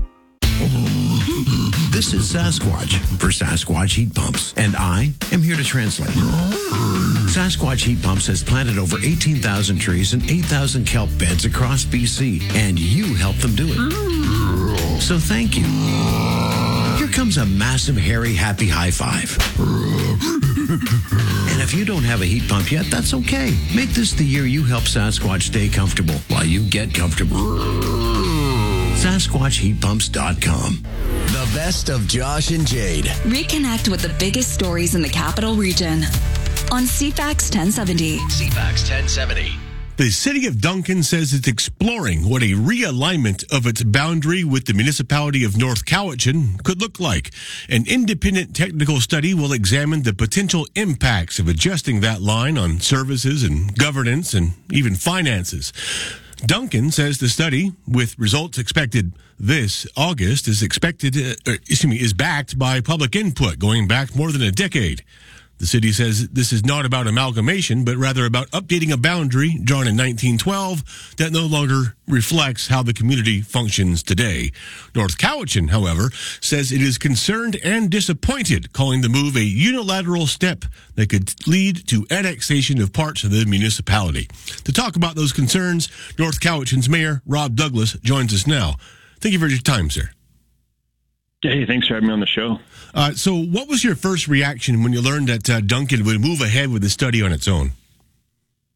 This is Sasquatch for Sasquatch Heat Pumps, and I am here to translate. Sasquatch Heat Pumps has planted over eighteen thousand trees and eight thousand kelp beds across B C, and you helped them do it. So thank you. Here comes a massive, hairy, happy high five. And if you don't have a heat pump yet, that's okay. Make this the year you help Sasquatch stay comfortable while you get comfortable. Sasquatch Heat Pumps dot com. The best of Josh and Jade. Reconnect with the biggest stories in the capital region on C FAX ten seventy. C FAX ten seventy. The city of Duncan says it's exploring what a realignment of its boundary with the municipality of North Cowichan could look like. An independent technical study will examine the potential impacts of adjusting that line on services and governance and even finances. Duncan says the study, with results expected this August, is expected, uh, or, excuse me, is backed by public input going back more than a decade. The city says this is not about amalgamation, but rather about updating a boundary drawn in nineteen twelve that no longer reflects how the community functions today. North Cowichan, however, says it is concerned and disappointed, calling the move a unilateral step that could lead to annexation of parts of the municipality. To talk about those concerns, North Cowichan's Mayor Rob Douglas joins us now. Thank you for your time, sir. Hey, thanks for having me on the show. Uh, so what was your first reaction when you learned that uh, Duncan would move ahead with the study on its own?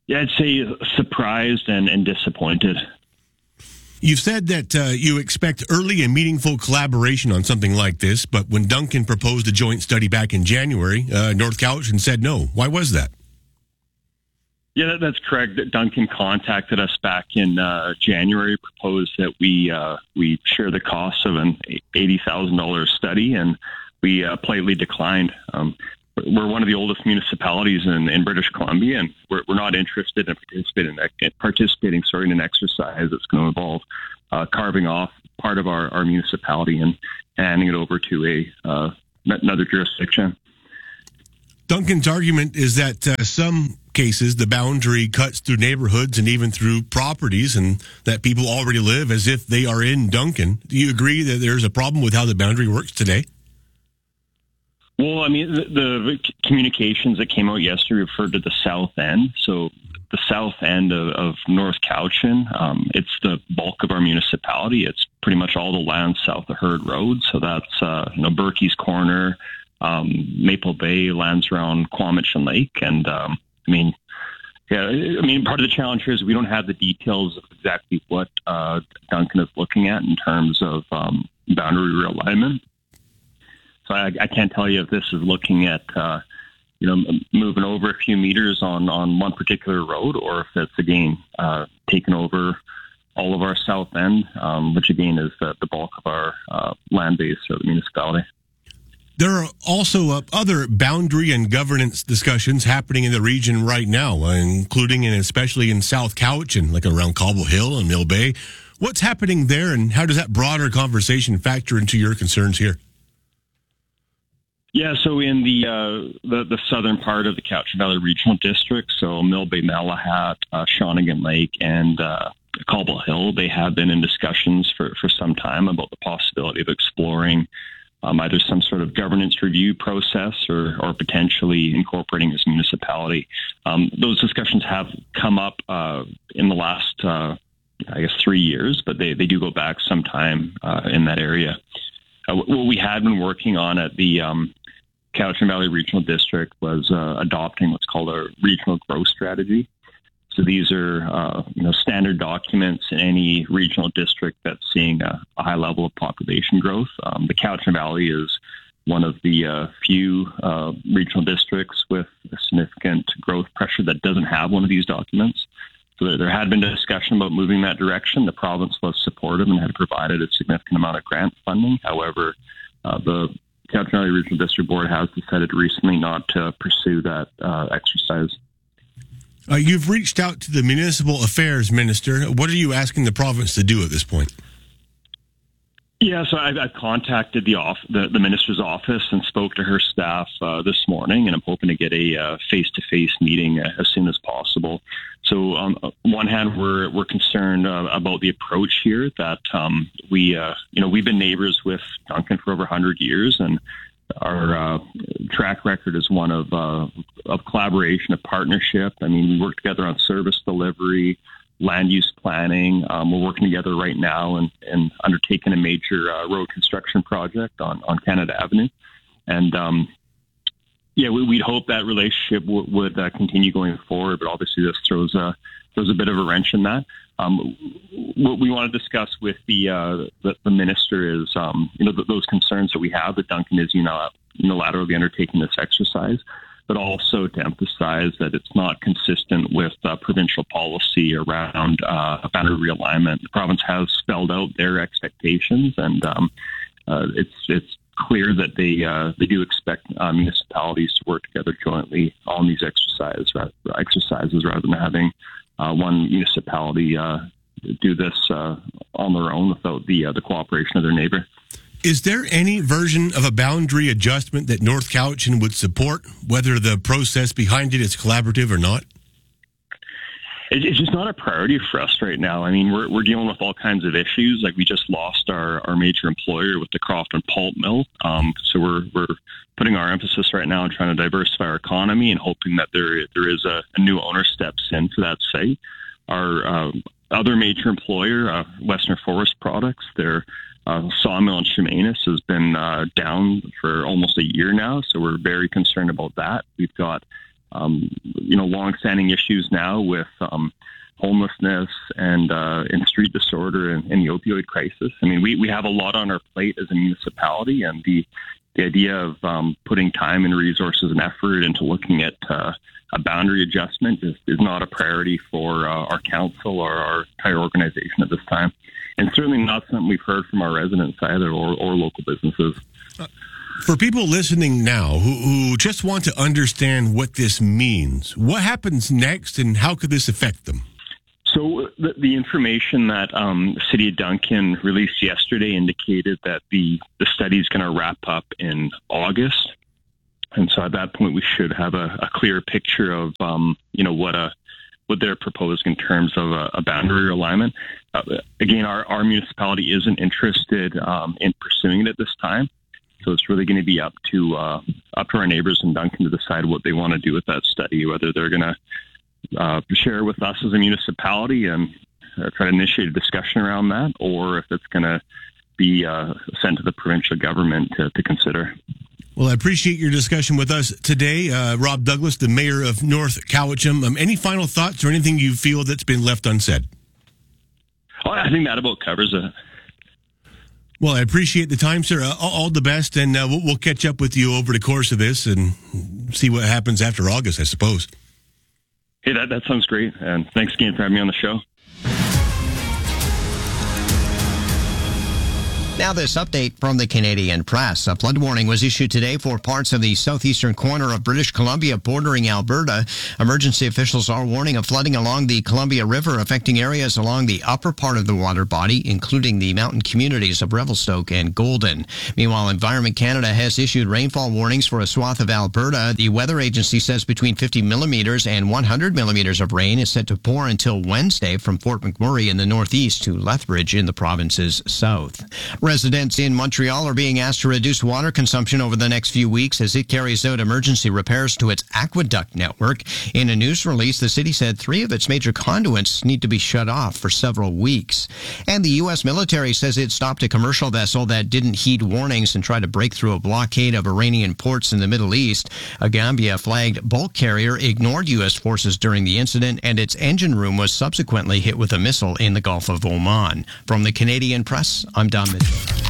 Yeah, I'd say surprised and, and disappointed. You've said that uh, you expect early and meaningful collaboration on something like this, but when Duncan proposed a joint study back in January, uh, North Cowichan said no. Why was that? Yeah, that, that's correct. Duncan contacted us back in uh, January, proposed that we uh, we share the cost of an eighty thousand dollars study, and we uh, politely declined. Um, we're one of the oldest municipalities in, in British Columbia, and we're, we're not interested in participating, in participating sorry, in an exercise that's going to involve uh, carving off part of our, our municipality and handing it over to a uh, another jurisdiction. Duncan's argument is that uh, some cases the boundary cuts through neighborhoods and even through properties, and that people already live as if they are in Duncan. Do you agree that there's a problem with how the boundary works today? Well, I mean, the, the communications that came out yesterday referred to the south end. So the south end of, of North Cowichan, um, it's the bulk of our municipality. It's pretty much all the land south of Herd Road. So that's, uh, you know, Berkey's Corner, um, Maple Bay, lands around Quamachin Lake. And, um, I mean, yeah, I mean, part of the challenge here is we don't have the details of exactly what uh, Duncan is looking at in terms of um, boundary realignment. So I, I can't tell you if this is looking at, uh, you know, moving over a few meters on, on one particular road, or if it's, again, uh, taking over all of our south end, um, which, again, is the, the bulk of our uh, land base or the municipality. There are also uh, other boundary and governance discussions happening in the region right now, uh, including and especially in South Cowichan, like around Cobble Hill and Mill Bay. What's happening there, and how does that broader conversation factor into your concerns here? Yeah, so in the uh, the, the southern part of the Cowichan Valley Regional District, so Mill Bay, Malahat, uh, Shawnigan Lake, and uh, Cobble Hill, they have been in discussions for, for some time about the possibility of exploring um, either some sort of governance review process or, or potentially incorporating this municipality. Um, those discussions have come up uh, in the last, uh, I guess, three years, but they, they do go back some time uh, in that area. Uh, what we had been working on at the um, Cowichan Valley Regional District was uh, adopting what's called a regional growth strategy. So these are, uh, you know, standard documents in any regional district that's seeing a, a high level of population growth. Um, the Cowichan Valley is one of the uh, few uh, regional districts with a significant growth pressure that doesn't have one of these documents. So there, there had been a discussion about moving that direction. The province was supportive and had provided a significant amount of grant funding. However, uh, the Cowichan Valley Regional District Board has decided recently not to pursue that uh, exercise. Uh, you've reached out to the Municipal Affairs Minister. What are you asking the province to do at this point? Yeah, so I've, I've contacted the, off, the the minister's office and spoke to her staff uh, this morning, and I'm hoping to get a uh, face-to-face meeting uh, as soon as possible. So on one hand, we're we're concerned uh, about the approach here. That um, we uh, you know we've been neighbors with Duncan for over one hundred years, and our uh, track record is one of uh, of collaboration, of partnership. I mean, we work together on service delivery, land use planning. Um, we're working together right now and, and undertaking a major uh, road construction project on, on Canada Avenue. And, um, yeah, we, we'd hope that relationship w- would uh, continue going forward, but obviously this throws a, throws a bit of a wrench in that. Um, what we want to discuss with the uh, the, the minister is, um, you know, th- those concerns that we have that Duncan is unilaterally undertaking this exercise, but also to emphasize that it's not consistent with uh, provincial policy around uh, boundary realignment. The province has spelled out their expectations, and um, uh, it's it's clear that they uh, they do expect uh, municipalities to work together jointly on these exercises, rather, exercises rather than having uh, one municipality uh, do this uh, on their own without the uh, the cooperation of their neighbor. Is there any version of a boundary adjustment that North Cowichan would support, whether the process behind it is collaborative or not? It's just not a priority for us right now. I mean, we're we're dealing with all kinds of issues. Like, we just lost our, our major employer with the Crofton Pulp Mill. Um, so we're we're putting our emphasis right now on trying to diversify our economy and hoping that there there is a, a new owner steps in for that site. Our um, other major employer, uh, Western Forest Products, their uh, sawmill in Chemainus has been uh, down for almost a year now. So we're very concerned about that. We've got um, you know, longstanding issues now with um, homelessness and uh, and street disorder and, and the opioid crisis. I mean, we, we have a lot on our plate as a municipality, and the the idea of um, putting time and resources and effort into looking at uh, a boundary adjustment is, is not a priority for uh, our council or our entire organization at this time, and certainly not something we've heard from our residents either, or, or local businesses. For people listening now who, who just want to understand what this means, what happens next and how could this affect them? So the, the information that um, the City of Duncan released yesterday indicated that the, the study is going to wrap up in August. And so at that point, we should have a, a clear picture of, um, you know, what a what they're proposing in terms of a, a boundary alignment. Uh, again, our, our municipality isn't interested um, in pursuing it at this time. So it's really going to be up to uh, up to our neighbors in Duncan to decide what they want to do with that study, whether they're going to uh, share with us as a municipality and uh, try to initiate a discussion around that, or if it's going to be uh, sent to the provincial government to, to consider. Well, I appreciate your discussion with us today. Uh, Rob Douglas, the mayor of North Cowichan. Um, any final thoughts or anything you feel that's been left unsaid? Well, I think that about covers it. Well, I appreciate the time, sir. Uh, all, all the best, and uh, we'll, we'll catch up with you over the course of this and see what happens after August, I suppose. Hey, that, that sounds great, and thanks again for having me on the show. Now this update from the Canadian Press. A flood warning was issued today for parts of the southeastern corner of British Columbia bordering Alberta. Emergency officials are warning of flooding along the Columbia River, affecting areas along the upper part of the water body, including the mountain communities of Revelstoke and Golden. Meanwhile, Environment Canada has issued rainfall warnings for a swath of Alberta. The weather agency says between fifty millimeters and one hundred millimeters of rain is set to pour until Wednesday from Fort McMurray in the northeast to Lethbridge in the province's south. Residents in Montreal are being asked to reduce water consumption over the next few weeks as it carries out emergency repairs to its aqueduct network. In a news release, the city said three of its major conduits need to be shut off for several weeks. And the U S military says it stopped a commercial vessel that didn't heed warnings and tried to break through a blockade of Iranian ports in the Middle East. A Gambia-flagged bulk carrier ignored U S forces during the incident, and its engine room was subsequently hit with a missile in the Gulf of Oman. From the Canadian Press, I'm Don Mitchell.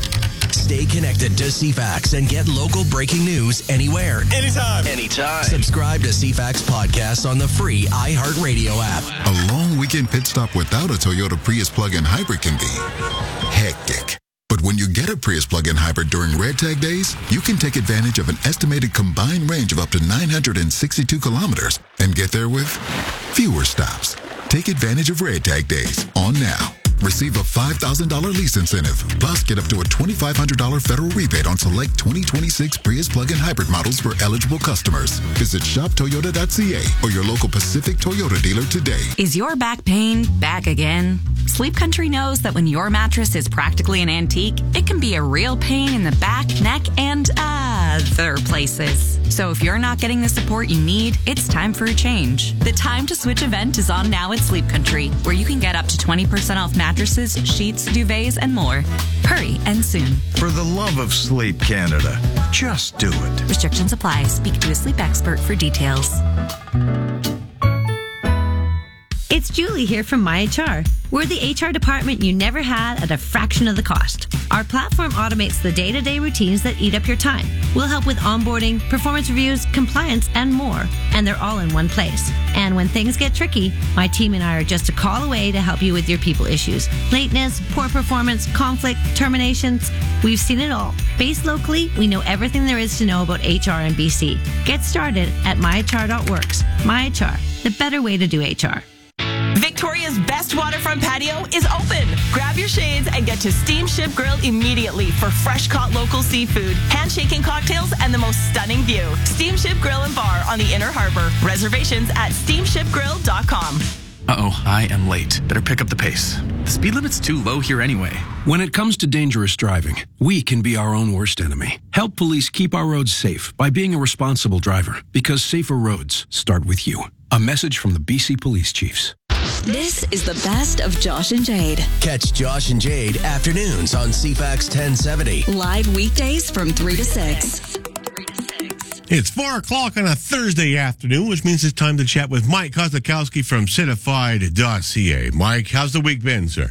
Stay connected to C FAX and get local breaking news anywhere. Anytime. Anytime. Subscribe to C FAX Podcast on the free iHeartRadio app. A long weekend pit stop without a Toyota Prius plug-in hybrid can be hectic. But when you get a Prius plug-in hybrid during Red Tag Days, you can take advantage of an estimated combined range of up to nine hundred sixty-two kilometers and get there with fewer stops. Take advantage of Red Tag Days on now. Receive a five thousand dollars lease incentive, plus get up to a twenty-five hundred dollars federal rebate on select twenty twenty-six Prius plug-in hybrid models for eligible customers. Visit shop toyota dot c a or your local Pacific Toyota dealer today. Is your back pain back again? Sleep Country knows that when your mattress is practically an antique, it can be a real pain in the back, neck, and other places. So if you're not getting the support you need, it's time for a change. The Time to Switch event is on now at Sleep Country, where you can get up to twenty percent off mattresses, sheets, duvets, and more. Hurry and soon. For the love of Sleep Canada, just do it. Restrictions apply. Speak to a sleep expert for details. It's Julie here from MyHR. We're the H R department you never had at a fraction of the cost. Our platform automates the day-to-day routines that eat up your time. We'll help with onboarding, performance reviews, compliance, and more. And they're all in one place. And when things get tricky, my team and I are just a call away to help you with your people issues. Lateness, poor performance, conflict, terminations. We've seen it all. Based locally, we know everything there is to know about H R in B C. Get started at my h r dot works. MyHR, the better way to do H R. Victoria's best waterfront patio is open. Grab your shades and get to Steamship Grill immediately for fresh caught local seafood, handshaking cocktails, and the most stunning view. Steamship Grill and Bar on the Inner Harbor. Reservations at steamship grill dot com. Uh-oh, I am late. Better pick up the pace. The speed limit's too low here anyway. When it comes to dangerous driving, we can be our own worst enemy. Help police keep our roads safe by being a responsible driver, because safer roads start with you. A message from the B C Police Chiefs. This is the best of Josh and Jade. Catch Josh and Jade afternoons on C FAX ten seventy. Live weekdays from three to six. It's four o'clock on a Thursday afternoon, which means it's time to chat with Mike Kozakowski from Citified dot c a. Mike, how's the week been, sir?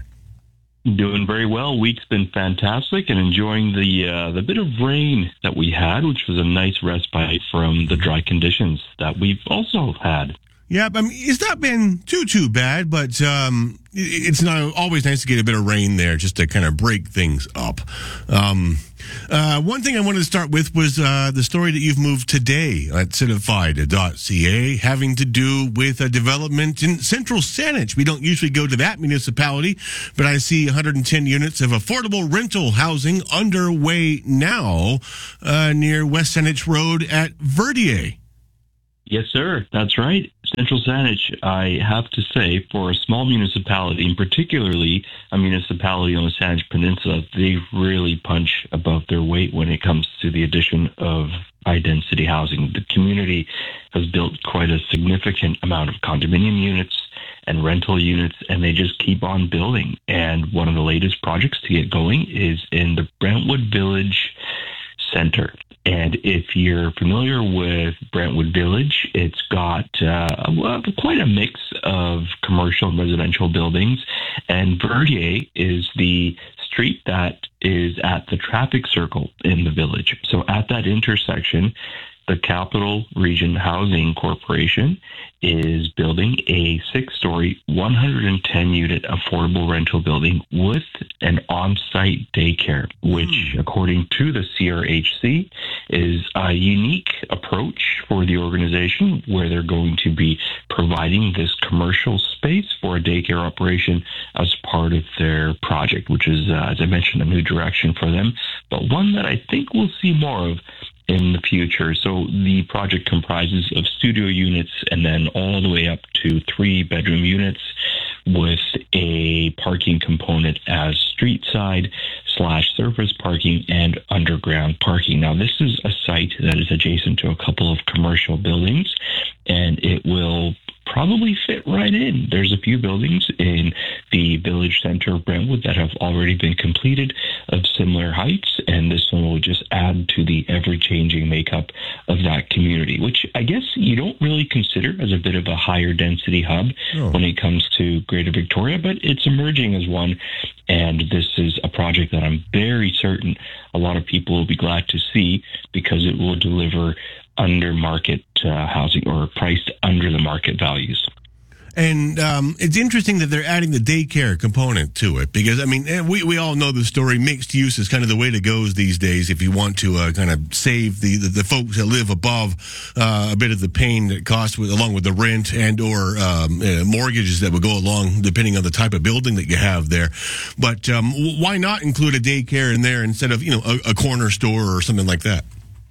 Doing very well. Week's been fantastic and enjoying the uh, the bit of rain that we had, which was a nice respite from the dry conditions that we've also had. Yeah, I mean, it's not been too, too bad, but um, it's not always nice to get a bit of rain there just to kind of break things up. Um, uh, one thing I wanted to start with was uh, the story that you've moved today at Citified dot c a having to do with a development in Central Saanich. We don't usually go to that municipality, but I see one hundred ten units of affordable rental housing underway now uh, near West Saanich Road at Verdier. Yes, sir. That's right. Central Saanich, I have to say, for a small municipality, and particularly a municipality on the Saanich Peninsula, they really punch above their weight when it comes to the addition of high-density housing. The community has built quite a significant amount of condominium units and rental units, and they just keep on building. And one of the latest projects to get going is in the Brentwood Village Center. And if you're familiar with Brentwood Village, it's got uh, well, quite a mix of commercial and residential buildings. And Verdier is the street that is at the traffic circle in the village. So at that intersection, the Capital Region Housing Corporation is building a six-story, one hundred ten unit affordable rental building with an on-site daycare, which, mm. according to the C R H C, is a unique approach for the organization where they're going to be providing this commercial space for a daycare operation as part of their project, which is, uh, as I mentioned, a new direction for them, but one that I think we'll see more of in the future. So the project comprises of studio units and then all the way up to three bedroom units with a parking component as street side slash surface parking and underground parking. Now, this is a site that is adjacent to a couple of commercial buildings, and it will probably fit right in. There's a few buildings in the village center of Brentwood that have already been completed of similar heights, and this one will just add to the ever-changing makeup of that community, which I guess you don't really consider as a bit of a higher density hub oh. when it comes to Greater Victoria, but it's emerging as one, and this is a project that I'm very certain a lot of people will be glad to see because it will deliver under market uh, housing or priced under the market values. And um, it's interesting that they're adding the daycare component to it because, I mean, we, we all know the story. Mixed use is kind of the way to go these days if you want to uh, kind of save the, the, the folks that live above uh, a bit of the pain that costs with, along with the rent and or um, uh, mortgages that would go along depending on the type of building that you have there. But um, why not include a daycare in there instead of, you know, a, a corner store or something like that?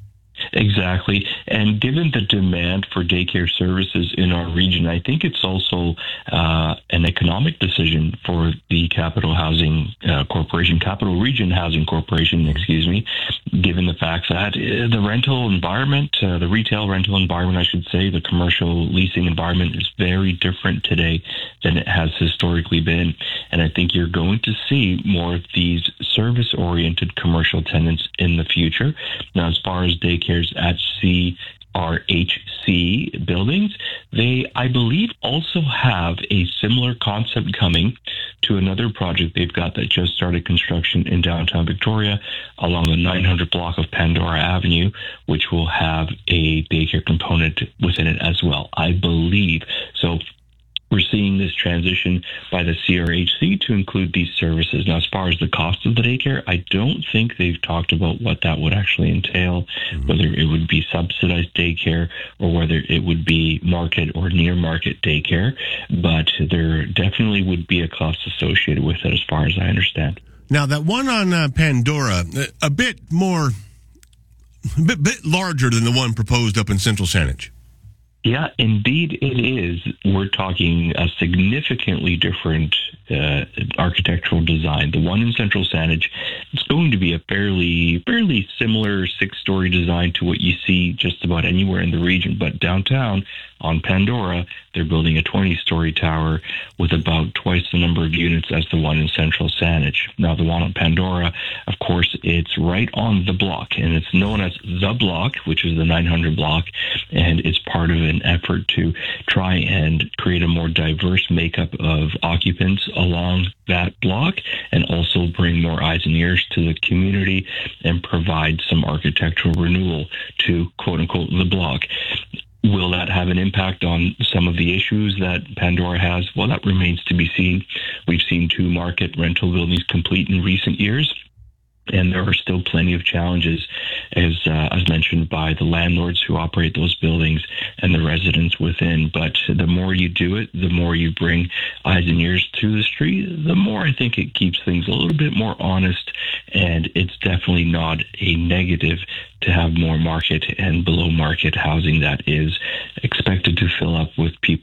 Exactly. And given the demand for daycare services in our region, I think it's also uh, an economic decision for the Capital Housing uh, Corporation, Capital Region Housing Corporation, excuse me, given the fact that uh, the rental environment, uh, the retail rental environment, I should say, the commercial leasing environment is very different today than it has historically been. And I think you're going to see more of these service-oriented commercial tenants in the future. Now, as far as daycare at C R H C buildings, they, I believe, also have a similar concept coming to another project they've got that just started construction in downtown Victoria along the nine hundred block of Pandora Avenue, which will have a daycare component within it as well, I believe. So we're seeing this transition by the C R H C to include these services. Now, as far as the cost of the daycare, I don't think they've talked about what that would actually entail, mm-hmm. whether it would be subsidized daycare or whether it would be market or near market daycare, but there definitely would be a cost associated with it as far as I understand. Now, that one on uh, Pandora, a bit more, a bit, bit larger than the one proposed up in Central Saanich. Yeah, indeed it is. We're talking a significantly different uh, architectural design. The one in Central Saanich, it's going to be a fairly fairly similar six-story design to what you see just about anywhere in the region. But downtown on Pandora, they're building a twenty-story tower with about twice the number of units as the one in Central Saanich. Now, the one on Pandora, of course, it's right on the block, and it's known as the block, which is the nine hundred block, and it's part of an effort to try and create a more diverse makeup of occupants along that block, and also bring more eyes and ears to the community and provide some architectural renewal to, quote-unquote, the block. Will that have an impact on some of the issues that Pandora has? Well, that remains to be seen. We've seen two market rental buildings complete in recent years, and there are still plenty of challenges, as uh, as mentioned by the landlords who operate those buildings and the residents within. But the more you do it, the more you bring eyes and ears to the street, the more I think it keeps things a little bit more honest, and it's definitely not a negative to have more market and below market housing that is expected to fill up with people